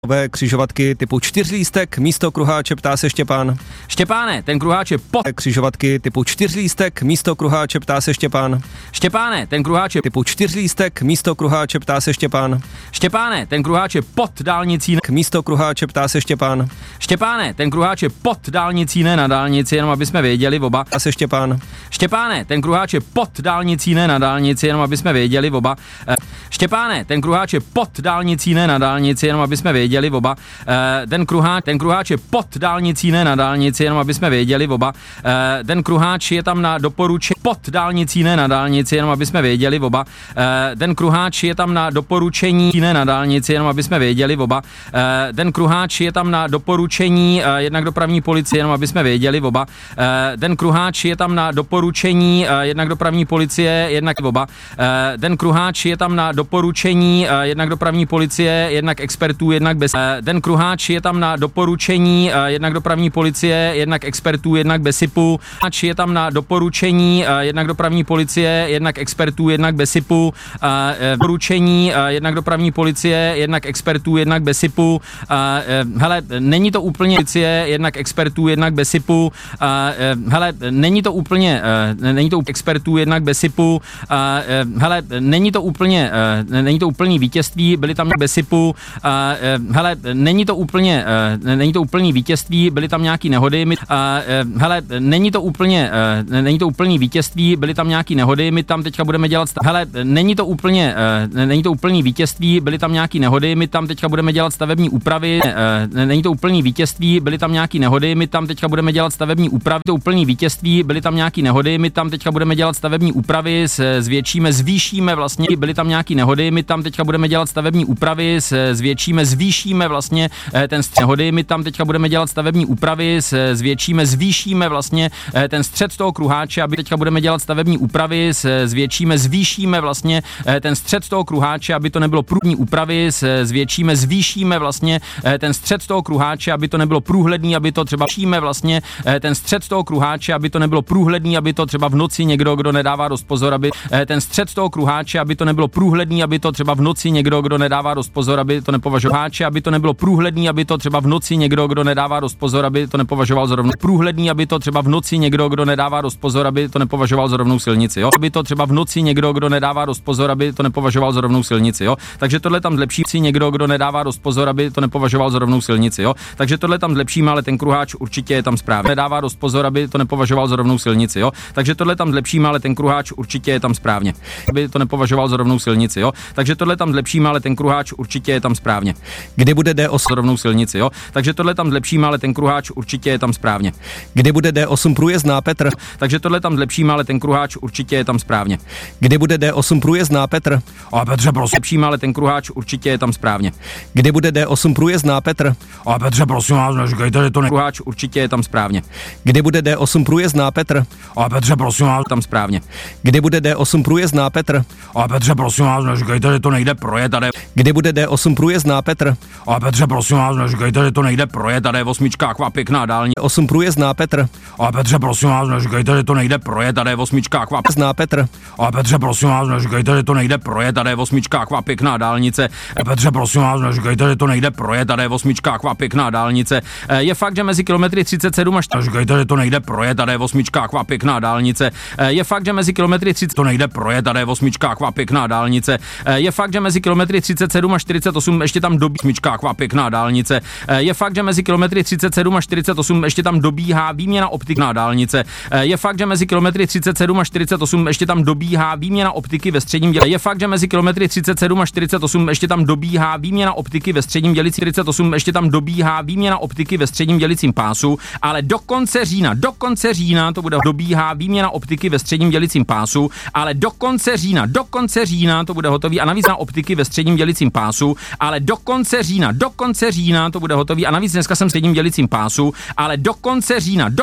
Nové křižovatky typu 4lístek místo kruháče, ptá se Štěpán. Štěpáne, ten kruháč je pod... Křižovatky typu 4lístek místo kruháče, ptá se Štěpán. Štěpáne, ten kruháč je... Typu 4lístek místo kruháče, ptá se Štěpán. Štěpáne, ten kruháč je pod dálnicí... Místo kruháče, ptá se Štěpán. Štěpáne, ten kruháč je pod dálnicí, ne na dálnici, jenom aby jsme věděli oba. Ptá se Štěpán. Štěpáne, ten kruháč je pod dálnicí, ne na dálnici, jenom aby jsme věděli oba. Štěpáne, ten kruháč je pod dálnicí, ne na dálnici, jenom aby jsme věděli oba. Ten kruháč je pod dálnicí, ne na dálnici, jenom aby jsme věděli oba. Ten kruháč je tam na doporučení pod dálnicí, ne na dálnici, jenom aby jsme věděli oba. Ten kruháč je tam na doporučení, ne na dálnici, jenom aby jsme věděli oba. Ten kruháč je tam na doporučení jednak dopravní policie, jenom aby jsme věděli oba. Ten kruháč je tam na doporučení jednak dopravní policie, jednak oba. Ten kruháč je tam na doporučení jednak dopravní policie, jednak expertů, jednak bez. Ten kruháč je tam na doporučení jednak dopravní policie, jednak expertů, jednak BESIPu. Kruháč je tam na doporučení jednak dopravní policie, jednak expertů, jednak BESIPu. Doporučení jednak dopravní policie, jednak expertů, jednak BESIPu. Hele, není to úplně policie, jednak expertů, jednak BESIPu. Hele, není to úplně expertů, jednak BESIPu. Hele, není to úplný vítězství, byli tam BESIPu. Hele, není to úplný vítězství, byly tam nějaký nehody. Hele, není to úplný vítězství, byly tam nějaký nehody, my tam teďka budeme dělat hele, není to úplný vítězství, byly tam nějaký nehody, my tam teďka budeme dělat stavební úpravy. Není to úplný vítězství, byly tam nějaký nehody, my tam teďka budeme dělat stavební úpravy. To úplný vítězství, byly tam nějaký nehody, my tam teďka budeme dělat stavební úpravy, zvýšíme vlastně, byly tam nějaký nehody, my tam teďka budeme dělat stavební úpravy, zvýšíme vlastně ten nehody, my tam teďka budeme dělat stavební úpravy, zvýšíme vlastně ten střed toho kruháče, aby teďka budeme dělat stavební úpravy, zvýšíme vlastně ten střed toho kruháče, aby to nebylo průhledný úpravy, zvýšíme vlastně ten střed toho kruháče, aby to nebylo průhledný, aby to třeba vlastně ten střed toho kruháče, aby to nebylo průhledný, aby to třeba v noci někdo, kdo nedává dost pozor, aby ten střed toho kruháče, aby to nebylo průhledný, aby to třeba v noci někdo, kdo nedává dost pozor, aby to nepovažoval, aby to nebylo průhledný, aby to třeba v noci někdo, kdo nedává dost pozor, aby to nepovažoval za rovnou průhledný, aby to třeba v noci někdo, kdo nedává dost pozor, aby to nepovažoval za rovnou silnici, jo? Aby to třeba v noci někdo, kdo nedává dost pozor, aby to nepovažoval za rovnou silnici, jo? Takže tohle tam zlepší si někdo, kdo nedává dost pozor, aby to nepovažoval za rovnou silnici, jo? Takže tohle tam zlepšíme, ale ten kruháč určitě je tam správně. Nedává dost pozor, aby to nepovažoval za rovnou silnici, jo? Takže tohle tam zlepšíme, ale ten kruháč určitě je tam správně. Aby to nepovažoval za rovnou silnici, jo? Takže tohle tam zlepšíme, ale ten kruháč určitě je tam správně. Kdy bude D8 rovnou silnici, jo? Takže tohle tam zlepšíme, ale ten kruháč určitě je tam správně. Kdy bude D8 průjezdná Petr? Takže tohle tam zlepšíme, ale ten kruháč určitě je tam správně. Kdy bude D8 průjezdná Petr? A Petře, prosím, zlepšíme, ale ten kruháč určitě je tam správně. Kdy bude D8 průjezdná Petr? A Petře, prosím vás, neříkejte, že to kruháč určitě je tam správně. Kdy bude D8 průjezdná Petr? A Petře, prosím vás, tam správně. Kdy bude D8 průjezdná Petr? A Petře, prosím vás, neříkejte, že to nejde projet, tady. Kdy bude D8 průjezdná Petr? A Petře, prosím vás, neříkejte, že to nejde projet, tady je osmička, aqua pěkná dálnice. 8 průjezdná Petr. A Petře, prosím vás, neříkejte, že to nejde projet, tady je osmička, aqua pěkná Petr. A Petře, prosím vás, neříkejte, že to nejde projet, tady je osmička, aqua pěkná dálnice. A Petře, prosím vás, neříkejte, že to nejde projet, tady je osmička, aqua pěkná dálnice. Je fakt, že mezi kilometry 37 až neříkejte, že to nejde projet, tady je osmička, aqua pěkná dálnice. Je fakt, že mezi kilometry 30 to nejde projet, tady je osmička, aqua pěkná dálnice. Je fakt, že mezi kilometry 37 a 48 ještě tam dobíhá osmička, aqua pěkná dálnice. Je fakt, že mezi kilometry 37 a 48 ještě tam dobíhá výměna optiky na dálnice. Je fakt, že mezi kilometry 37 a 48 ještě tam dobíhá výměna optiky ve středním děli. Je fakt, že mezi kilometry 37 a 48 ještě tam dobíhá výměna optiky ve středním dělicím 48 ještě tam dobíhá výměna optiky ve středním dělicím pásu, ale do konce října to bude dobíhá výměna optiky ve středním dělicím pásu, ale do konce října to bude hotový a navíc na optiky ve středním dělicím pásu, ale do konce října to bude hotový a navíc dneska jsem v středním dělicím pásu, ale do konce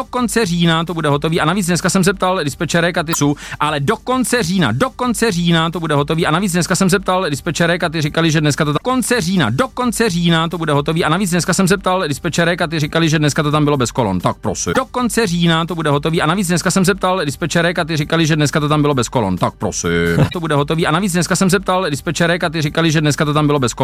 října to bude hotový a navíc dneska jsem se ptal dispečerek a ty jsou, ale do konce října to bude hotový a navíc dneska jsem se ptal dispečerek a ty říkali, že dneska to do konce října to bude hotový a navíc dneska jsem se ptal dispečerek a ty říkali, že dneska to tam bylo bez kolon. Tak prosím. Do konce října to bude hotový a navíc dneska jsem se ptal dispečerek a ty říkali, že dneska to tam bylo bez kolon. Tak prosím. To bude hotový a navíc dneska jsem se ptal dispečerek a ty říkali, že dneska to tam bylo bez kolon.